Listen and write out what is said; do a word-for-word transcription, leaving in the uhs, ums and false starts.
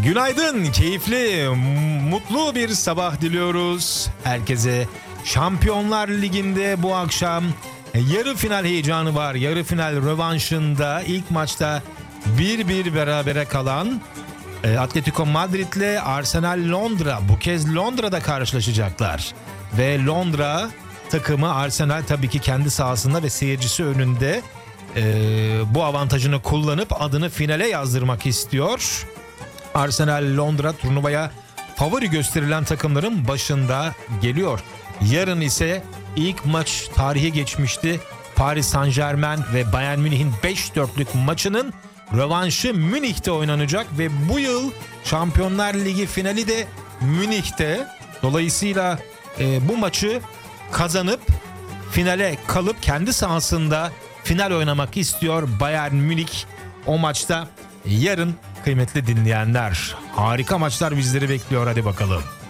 Günaydın, keyifli, mutlu bir sabah diliyoruz herkese. Şampiyonlar Ligi'nde bu akşam yarı final heyecanı var. Yarı final rövanşında ilk maçta bir bir berabere kalan Atletico Madrid'le Arsenal Londra bu kez Londra'da karşılaşacaklar. Ve Londra takımı Arsenal tabii ki kendi sahasında ve seyircisi önünde e, bu avantajını kullanıp adını finale yazdırmak istiyor. Arsenal Londra turnuvaya favori gösterilen takımların başında geliyor. Yarın ise ilk maç tarihe geçmişti. Paris Saint-Germain ve Bayern Münih'in beş dörtlük maçının rövanşı Münih'te oynanacak ve bu yıl Şampiyonlar Ligi finali de Münih'te. Dolayısıyla e, bu maçı kazanıp finale kalıp kendi sahasında final oynamak istiyor Bayern Münih. O maçta yarın kıymetli dinleyenler, harika maçlar bizleri bekliyor, hadi bakalım.